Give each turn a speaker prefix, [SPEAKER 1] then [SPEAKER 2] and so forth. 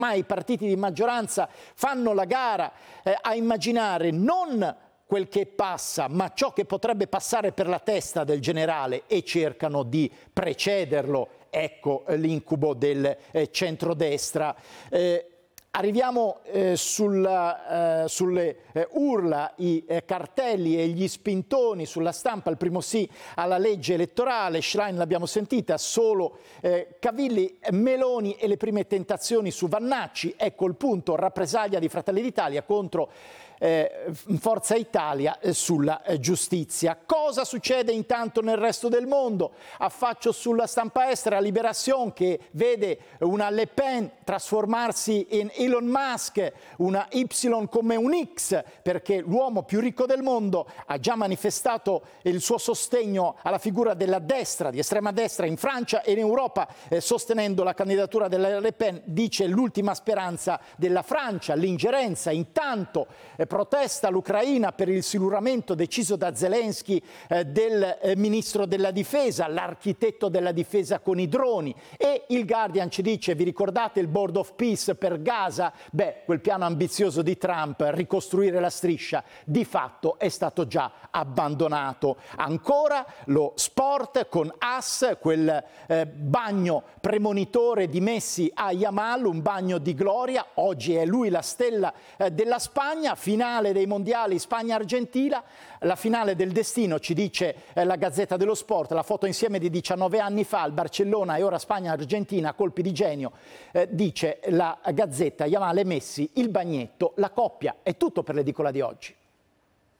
[SPEAKER 1] Ma i partiti di maggioranza fanno la gara a immaginare non quel che passa, ma ciò che potrebbe passare per la testa del generale e cercano di precederlo. Ecco l'incubo del centrodestra. Arriviamo sulle urla, i cartelli e gli spintoni sulla stampa, il primo sì alla legge elettorale, Schlein l'abbiamo sentita, solo Cavilli, Meloni e le prime tentazioni su Vannacci, ecco il punto, rappresaglia di Fratelli d'Italia contro Forza Italia sulla giustizia. Cosa succede intanto nel resto del mondo? Affaccio sulla stampa estera Libération che vede una Le Pen trasformarsi in Elon Musk, una Y come un X, perché l'uomo più ricco del mondo ha già manifestato il suo sostegno alla figura della destra, di estrema destra in Francia e in Europa, sostenendo la candidatura della Le Pen, dice l'ultima speranza della Francia, l'ingerenza. Intanto protesta l'Ucraina per il siluramento deciso da Zelensky del ministro della difesa, l'architetto della difesa con i droni. E il Guardian ci dice, vi ricordate il Board of Peace per Gaza? Beh, quel piano ambizioso di Trump, ricostruire la striscia, di fatto è stato già abbandonato. Ancora lo sport con As, quel bagno premonitore di Messi a Yamal, un bagno di gloria. Oggi è lui la stella della Spagna, finale dei mondiali Spagna-Argentina, la finale del destino, ci dice la Gazzetta dello Sport, la foto insieme di 19 anni fa al Barcellona e ora Spagna-Argentina, colpi di genio, dice la Gazzetta, Yamal e Messi, il bagnetto, la coppia. È tutto per l'edicola di oggi.